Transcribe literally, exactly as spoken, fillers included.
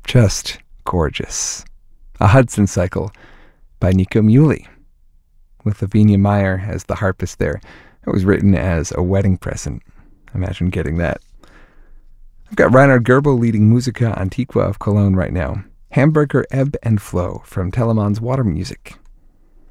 Just gorgeous. A Hudson cycle by Nico Muhly, with Lavinia Meyer as the harpist there. It was written as a wedding present. Imagine getting that. I've got Reinhard Goebel leading Musica Antiqua of Cologne right now. Hamburger Ebb and Flow from Telemann's Water Music.